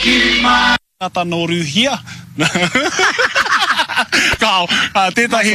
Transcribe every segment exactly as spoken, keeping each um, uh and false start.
Ngata no ruhia. Kau, tētahi,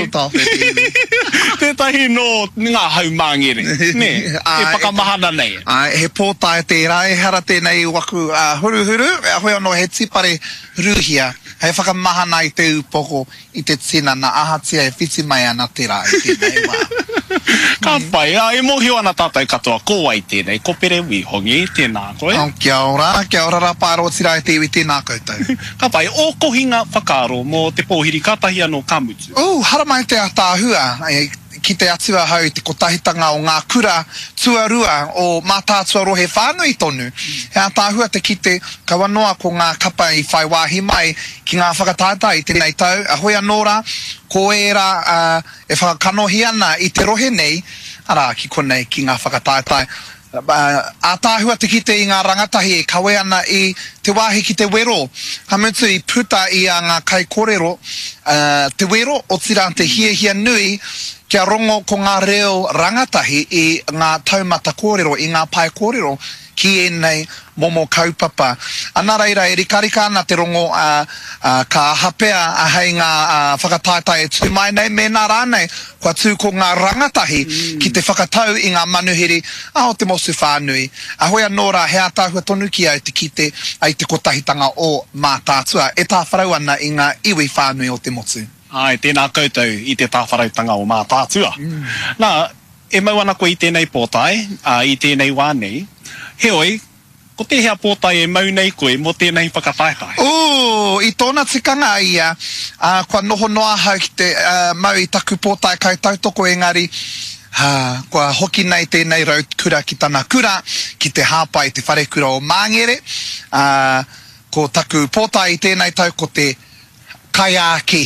tētahi no ngā haumangere, ne, e whakamahana nei. He pōtae te rai, hara tēnei waku huru huru, hoi anō he tipare ruhia, hei whakamahana i te upoko, i te tinana, ahatia e whiti mai ana te rai, tēnei wā. Ka pai, e mohi ana tātou katoa, ko ai tēnei, ko pere wihongi, tēnā koe. Kia ora, kia ora rā pāro tira e te iwi tēnā koutou. Ka pai, o kohinga whakaaro mō te pōhiri kātahi anō kamutu. O, hara mai te atāhua, ki te atua hau te kotahitanga o ngā kura tuarua o mātātua rohe whānui tonu. He atāhua te kite kawanoa ko ngā kapa i whai wāhi mai ki ngā whakatātai tēnei tau. Ahoi anō rā, ko era uh, e whakanohi ana i te rohe nei, ara ki konei ki ngā whakatātai. Uh, atāhua te kite i ngā rangatahi e kawe ana i te wāhi ki te wero. Hamutu i puta i a ngā kai kōrero, uh, te wero o tira te hia hia nui, kia rongo ko ngā reo rangatahi i ngā taumata kōrero, i ngā pai kōrero, ki e nei momo kaupapa. Ana reira e rikarika ana te rongo uh, uh, ka hapea a hei ngā uh, whakataetai e tū mai nei, me nā rānei, kua tū ko ngā rangatahi mm. ki te whakatau i ngā manuhiri a o te mosu whānui. Ahoi anō rā, he atāhua tonu ki ai te kite ai te kotahitanga o mātātua, e tā wharau ana i ngā iwi whānui o te motu. Ai, tēnā koutou i te tāwharautanga o mātātua. Mm. Nā, e mau ana koe i tēnei pōtai, uh, i tēnei wānei, heoi, ko te hea pōtai e mau nei koe mō tēnei whakataetai. O, i tōna tikanga ia, uh, kua noho noa hau ki te uh, mau i taku pōtai kai tautoko engari, uh, kua hoki nei tēnei rau kura ki tana kura, ki te hāpai te whare kura o Māngere, uh, ko taku pōtai i tēnei tau ko te kaiāki.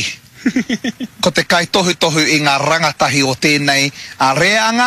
Ko te kai tohu tohu i ngā rangatahi o tēnei a reanga.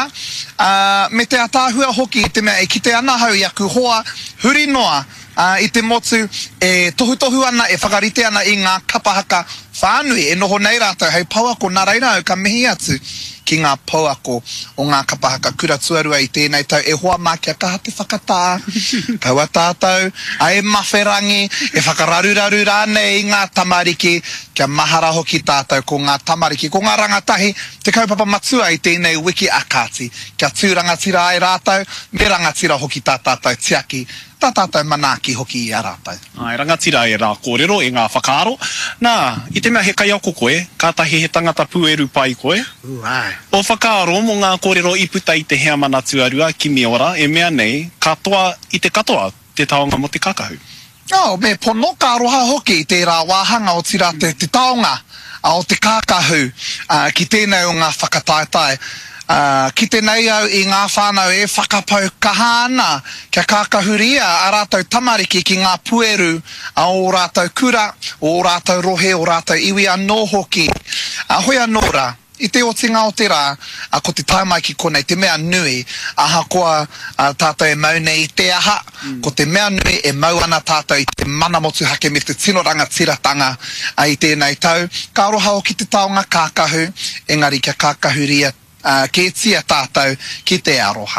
Uh, me te atāhua hoki i te mea e kite ana hau i aku hoa huri noa uh, i te motu e tohu tohu ana e whakarite ana i ngā kapahaka whānui e noho nei rātou hei pauako nā reira au ka mihi atu ki ngā pauako o ngā kapahaka kura tuarua i tēnei tau e hoa mā kia kaha te whakatā kaua tātou a e mawherangi e whakararuraru rānei i ngā tamariki kia mahara hoki tātou ko ngā tamariki ko ngā rangatahi te kaupapa matua i tēnei wiki akāti kia tū rangatira ai rātou me rangatira hoki tā tātou tiaki tā tātou manaki hoki i a rātou. Ai, rangatira e rā kōrero e ngā whakaaro. Nā, i te mea he kai ako koe, kātahi he tangata pueru pai koe. Uai. O whakaaro mo ngā kōrero i puta i te hea mana tuarua ki me ora, e mea nei, katoa i te katoa, te taonga mo te kakahu. Oh, me pono ka roha hoki i te rā wāhanga o tira te, te taonga a o te kākahu uh, ki tēnei o ngā whakataetai. Uh, ki te nei au i ngā whānau e whakapau kahana kia kākahuria a rātou tamariki ki ngā pueru a o rātou kura, o rātou rohe, o rātou iwi anō hoki. A hoi anō rā, i te otinga o te rā, a ko te taimai ki konei, te mea nui, aha koa a tātou e mau nei i te aha, mm. ko te mea nui e mau ana tātou i te mana motu hake me te tinoranga tiratanga a i tēnei tau. Ka roha o ki te taonga kākahu, engari kia kākahuria Uh, ke tia tātou ki te aroha.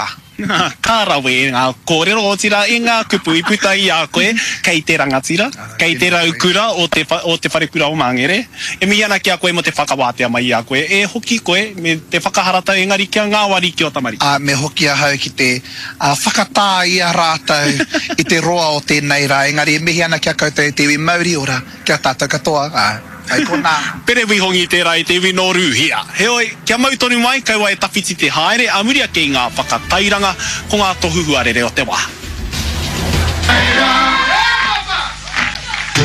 Ka rawe ngā kōrero o tira i ngā kupu i puta i a koe, kei te rangatira, kei te raukura o te, o te wharekura o Māngere. E mi ana ki a koe mo te whakawātea mai i a koe, e hoki koe me te whakaharata engari kia ngā wari ki o Tamariki. Uh, me hoki a hau ki te uh, whakatā i a rātou i te roa o tēnei rā, engari e mihi ana ki a koutou te iwi mauri ora, kia tātou katoa. Uh. Pere wihongi tērā i te iwi no ruhia. Heoi, kia mau tonu mai, kaua e tawhiti te haere, a muria ki ngā whakatairanga ko ngā tohuhuarere o te wā.